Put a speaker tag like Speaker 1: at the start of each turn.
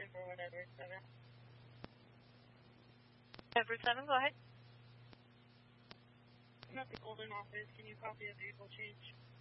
Speaker 1: for Edward 7.
Speaker 2: Edward 7, go ahead.
Speaker 1: I'm at the Golden office. Can you copy a vehicle change?